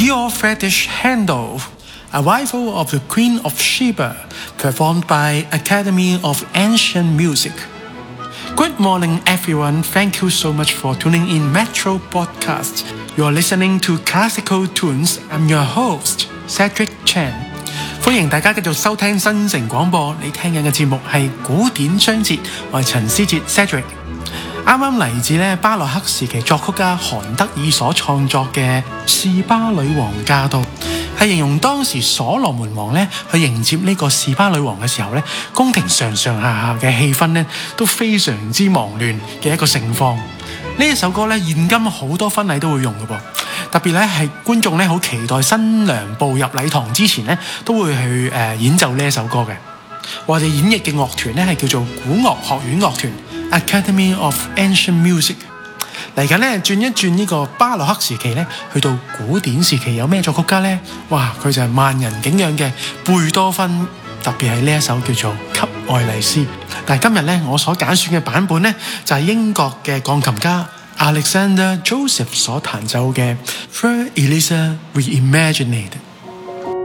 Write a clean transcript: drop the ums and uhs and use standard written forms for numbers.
Pure Fetish Handle, Arrival of the Queen of Sheba, performed by Academy of Ancient Music. Good morning, everyone. Thank you so much for tuning in Metro Podcast. You're listening to Classical Tunes. I'm your host, Cedric Chan. 歡迎大家繼續收聽新城廣播。你聽緊嘅節目係古典章節，我係陳思哲 Cedric。啱啱嚟自巴洛克時期作曲家韓德爾所創作嘅《士巴女王駕到》，係形容當時所羅門王去迎接呢個士巴女王嘅時候宮廷上上下下嘅氣氛都非常之忙亂嘅一個盛況。呢一首歌現今好多婚禮都會用嘅噃，特別係觀眾好期待新娘步入禮堂之前都會去演奏呢一首歌嘅。我哋演繹嘅樂團係叫做古樂學院樂團 Academy of Ancient Music。嚟緊轉一轉呢個巴洛克時期去到古典時期有咩作曲家呢？哇！佢就係萬人景仰嘅貝多芬，特別係呢一首叫做《給愛麗絲》。但係今日我所揀選嘅版本就係英國嘅鋼琴家 Alexander Joseph 所彈奏嘅《Fleur Elisa Reimagined》。